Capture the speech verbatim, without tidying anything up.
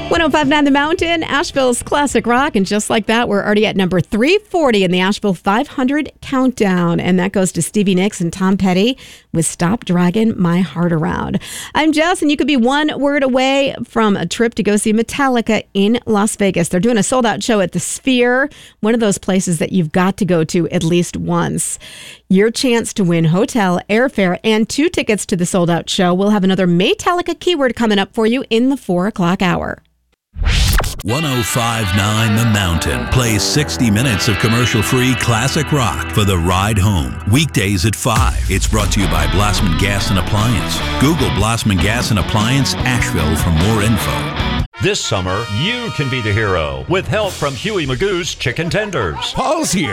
one oh five point nine The Mountain, Asheville's classic rock. And just like that, we're already at number three forty in the Asheville five hundred countdown. And that goes to Stevie Nicks and Tom Petty with Stop Dragging My Heart Around. I'm Jess, and you could be one word away from a trip to go see Metallica in Las Vegas. They're doing a sold-out show at the Sphere, one of those places that you've got to go to at least once. Your chance to win hotel, airfare, and two tickets to the sold-out show. We'll have another Metallica keyword coming up for you in the four o'clock hour. one oh five point nine The Mountain plays sixty minutes of commercial-free classic rock for the ride home. Weekdays at five. It's brought to you by Blossman Gas and Appliance. Google Blossman Gas and Appliance Asheville for more info. This summer, you can be the hero with help from Huey Magoo's Chicken Tenders. Paul's here.